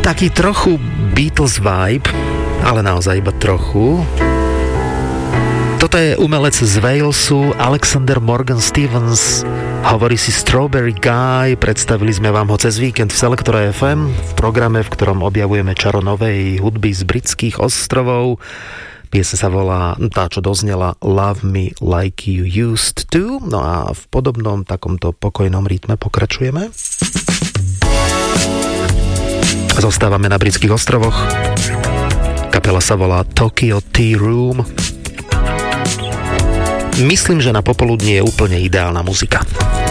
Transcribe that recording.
Taký trochu Beatles vibe, ale naozaj iba trochu. Toto je umelec z Walesu, Alexander Morgan Stevens, hovorí si Strawberry Guy, predstavili sme vám ho cez víkend v Selektore FM, v programe, v ktorom objavujeme čaro novej hudby z britských ostrovov. Piesň sa volá, tá čo doznela, Love Me Like You Used To, no a v podobnom takomto pokojnom rytme pokračujeme. Zostávame na britských ostrovoch, kapela sa volá Tokyo Tea Room. Myslím, že na popoludnie je úplne ideálna muzika.